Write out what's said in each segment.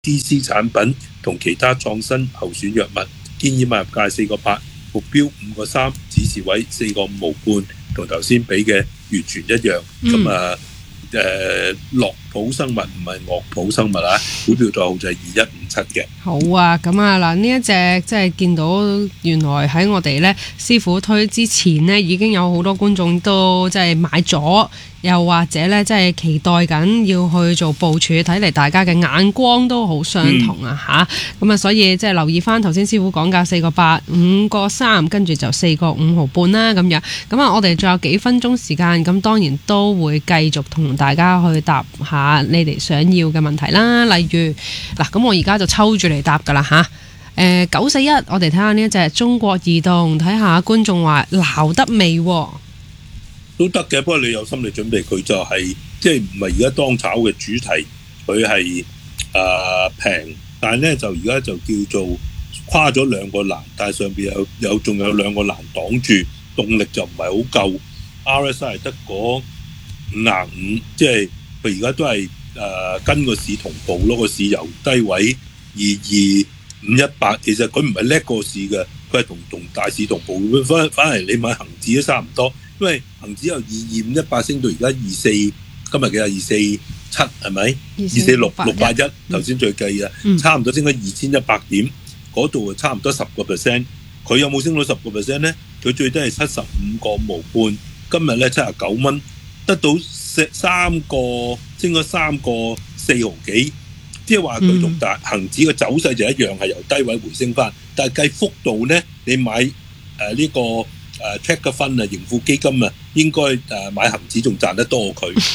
OTC 產品同其他創新候選藥物，建議買入價4.8，目標5.3，指示位4.5毫半，同頭先俾嘅完全一樣。咁樂普生物唔係樂普生物啊，股票代號就係2157嘅。 好啊，咁啊嗱，呢一隻即係見到原來喺我哋咧師傅推之前呢，已經有好多觀眾都即係買咗，又或者咧即係期待緊要去做部署，睇嚟大家嘅眼光都好相同啊吓，咁啊所以即係留意翻頭先師傅講價4.8、5.3，跟住就4.5毫半啦咁樣。咁啊，我哋仲有幾分鐘時間，咁當然都會繼續同大家去答下你哋想要嘅問題啦。例如嗱，咁我而家就抽住嚟答噶啦吓。941，我哋睇下呢一隻中國移動，睇下觀眾話撈得未？ 都得嘅，不過你有心理準備，佢就係即係唔係而家當炒嘅主題，佢係平，但係咧就而家就叫做跨咗兩個欄，但係上邊仲有兩個欄擋住，動力就唔係好夠。RSI 係得嗰55，即係佢而家都係跟個市同步咯，個市由低位22518，其實佢唔係叻個市嘅，佢係同大市同步。反而你買恒指都差唔多，因為恒指由22518升到而家24，今日幾啊247係咪？24681頭先最計啊，差唔多升咗2100點，嗰度差唔多10%。佢有冇升到10% 咧？佢最低係75.5毫半，今日咧79蚊，得到升咗3個4毫幾。即係話佢同大恒指嘅走勢就一樣，係由低位回升翻，但係計幅度咧，你買呢個tracker fund 啊，盈富基金啊，應該買恒指仲賺得多過佢。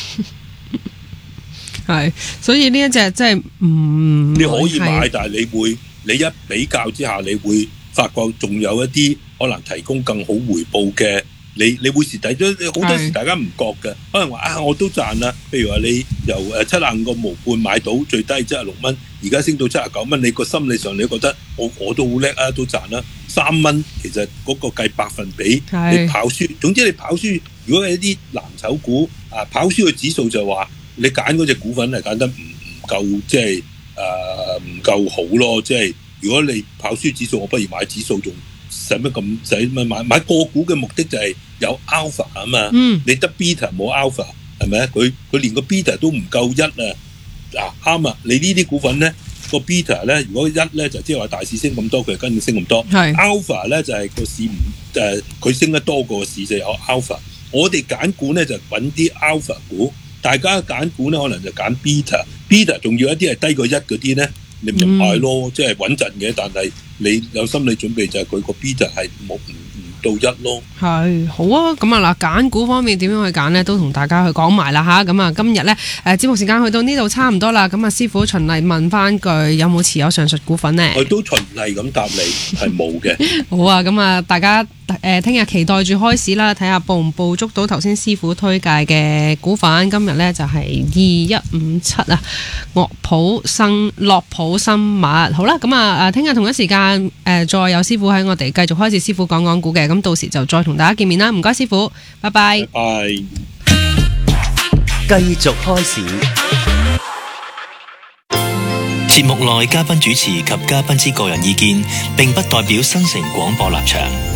係，所以呢一隻即係你可以買，但係你一比較之下，你會發覺仲有一啲可能提供更好回報嘅。你會蝕底咗，好多時大家唔覺嘅，可能話我都賺啦。譬如話你由75.5毫半買到最低76蚊，而家升到79蚊，你個心理上你覺得我都好叻啊，都賺啦。3蚊其實嗰個計百分比，你跑輸。總之你跑輸，如果係一啲藍籌股跑輸嘅指數就話你揀嗰隻股份係揀得唔夠，即係唔夠好咯。即係如果你跑輸指數，我不如買指數仲。使乜買個股嘅目的就係有 alpha 啊嘛，你得 beta 冇 alpha 係咪啊？佢連個 beta 都唔夠1啊！啱啊！你呢啲股份咧個 beta 咧，如果1咧就即係話大市升咁多，佢就跟住升咁多。alpha 咧就係個市佢升得多過市就有 alpha。我哋揀股咧就揾啲 alpha 股，大家揀股咧可能就揀 beta 仲要一啲係低過1嗰啲咧，你咪買咯，即係穩陣嘅，但係。你有心理準備就係佢個 beta 係唔到1咯。係好啊，咁啊嗱，揀股方面點樣去揀呢？都同大家去講埋啦吓。咁啊，今日呢節目時間去到呢度差唔多啦。咁啊，師傅循例問翻句，有冇持有上述股份呢？我都循例咁答你，係冇嘅。好啊，咁啊，大家聽日期待住開市啦，睇下捕唔捕捉到頭先師傅推介嘅股份。今日呢就係2157啊，樂普生物。好啦，咁啊聽日同一時間再有師傅喺我哋繼續開始師傅講股嘅，咁到時就再同大家見面啦。唔該師傅，拜拜。拜拜。 繼續開始。節目內嘉賓主持及嘉賓之個人意見並不代表新城廣播立場。